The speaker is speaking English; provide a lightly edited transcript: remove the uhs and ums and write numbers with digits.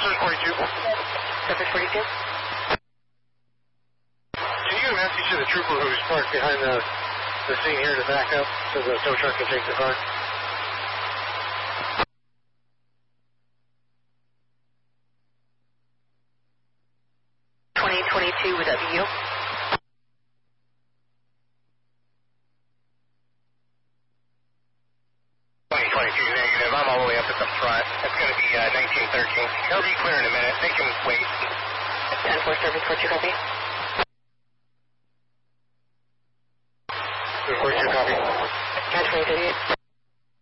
Surface 42. Surface 42. Can you get a message to the trooper who's parked behind the scene here to back up so the tow truck can take the car? Would that be you? 2022 negative. I'm all the way up at the front. It's going to be 1913. He'll be clear in a minute. They can wait. 10-4 Surface 42, copy. Surface 42, copy. 10-2038.